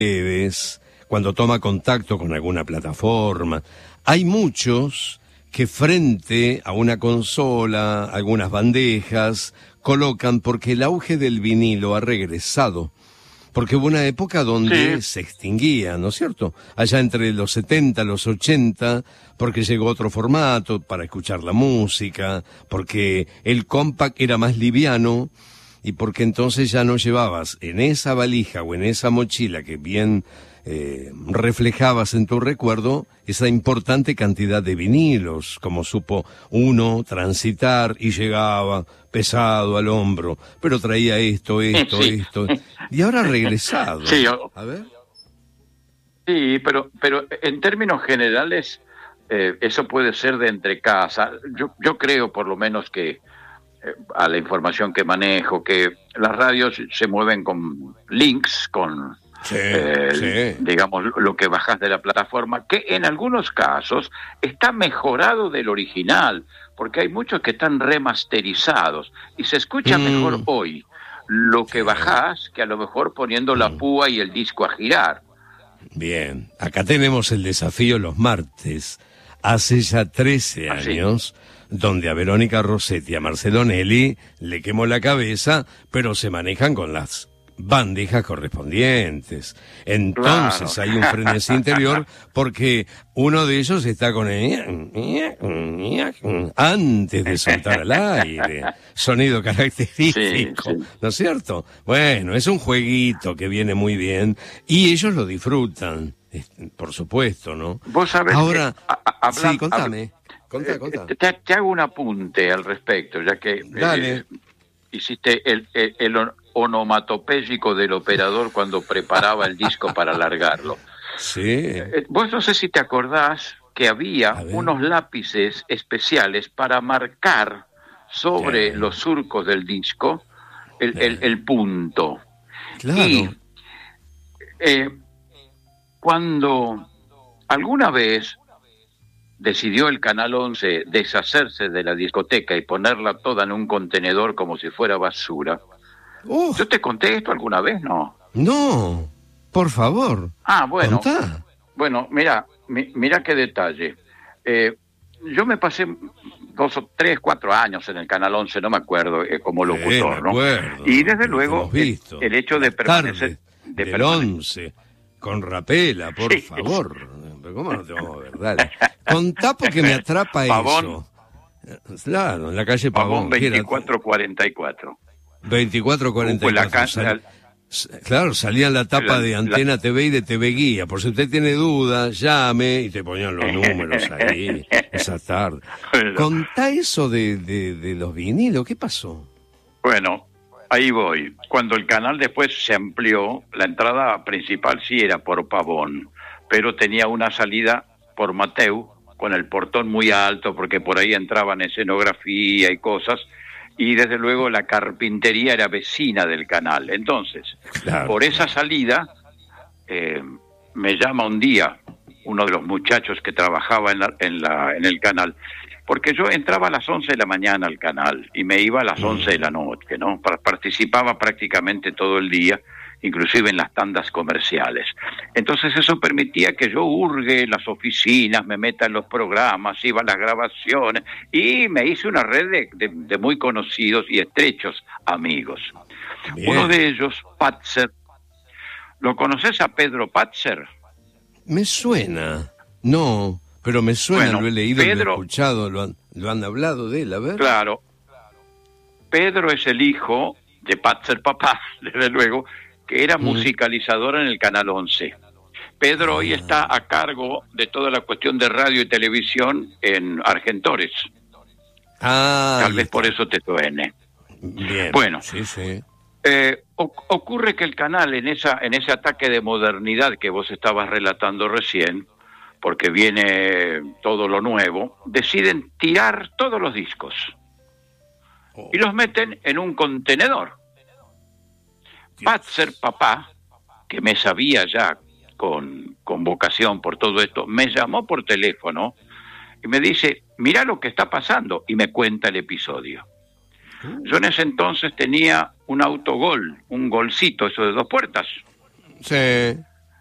redes, cuando toma contacto con alguna plataforma. Hay muchos que frente a una consola, algunas bandejas, colocan, porque el auge del vinilo ha regresado. Porque hubo una época donde se extinguía, ¿no es cierto? Allá entre los 70, los 80, porque llegó otro formato para escuchar la música, porque el compact era más liviano, y porque entonces ya no llevabas en esa valija o en esa mochila que bien reflejabas en tu recuerdo esa importante cantidad de vinilos, como supo uno transitar y llegaba pesado al hombro, pero traía esto, y ahora ha regresado. Sí, a ver. Sí, pero en términos generales eso puede ser de entre casa. Yo creo por lo menos que a la información que manejo, que las radios se mueven con links, con digamos, lo que bajás de la plataforma, que en algunos casos está mejorado del original, porque hay muchos que están remasterizados y se escucha mejor hoy lo que bajás que a lo mejor poniendo la púa y el disco a girar. Bien, acá tenemos el desafío los martes, hace ya 13 años, donde a Verónica Rossetti y a Marcelo Nelly le quemó la cabeza, pero se manejan con las bandejas correspondientes. Entonces hay un frenesí interior porque uno de ellos está con el antes de soltar al aire, sonido característico, ¿no es cierto? Bueno, es un jueguito que viene muy bien y ellos lo disfrutan, por supuesto, ¿no? Vos sabés. Ahora, sí, contame. Contá. Te hago un apunte al respecto, ya que hiciste el onomatopéyico del operador cuando preparaba el disco para largarlo. Sí. Vos no sé si te acordás que había unos lápices especiales para marcar sobre los surcos del disco el punto. Claro. Y cuando alguna vez decidió el Canal 11 deshacerse de la discoteca y ponerla toda en un contenedor como si fuera basura. ¿Yo te conté esto alguna vez? No, por favor. Bueno. Contá. Bueno, mira qué detalle. Yo me pasé 2 o 3, 4 años en el Canal 11, no me acuerdo, como locutor, ¿no? Y desde luego el hecho de permanecer... del 11, con Rapela, por favor. ¿Cómo no te vamos a ver? Dale. Contá porque me atrapa Pavón, eso. Claro, en la calle Pavón. 2444. 2444. Claro, salía en la tapa de Antena TV y de TV Guía. Por si usted tiene dudas, llame y te ponían los números ahí esa tarde. Contá eso de los vinilos, ¿qué pasó? Bueno, ahí voy. Cuando el canal después se amplió, la entrada principal sí era por Pavón, pero tenía una salida por Mateu, con el portón muy alto, porque por ahí entraban escenografía y cosas, y desde luego la carpintería era vecina del canal. Entonces, por esa salida, me llama un día uno de los muchachos que trabajaba en el canal, porque yo entraba a las 11 de la mañana al canal y me iba a las 11 de la noche, ¿no? Participaba prácticamente todo el día, inclusive en las tandas comerciales. Entonces eso permitía que yo hurgue las oficinas, me meta en los programas, iba a las grabaciones y me hice una red de muy conocidos y estrechos amigos. Bien. Uno de ellos, Patzer. ¿Lo conoces a Pedro Patzer? Me suena. No, pero me suena, bueno, lo he leído, Pedro, lo he escuchado, lo han hablado de él, a ver. Claro. Pedro es el hijo de Patzer papá, desde luego, que era musicalizador en el Canal 11. Pedro hoy está a cargo de toda la cuestión de radio y televisión en Argentores. Tal vez por eso te suene. Bien. Bueno, sí. Ocurre que el canal, en ese ataque de modernidad que vos estabas relatando recién, porque viene todo lo nuevo, deciden tirar todos los discos y los meten en un contenedor. Patzer papá, que me sabía ya con vocación por todo esto, me llamó por teléfono y me dice, mirá lo que está pasando, y me cuenta el episodio. Yo en ese entonces tenía un autogol, un golcito, eso de 2 puertas. Sí.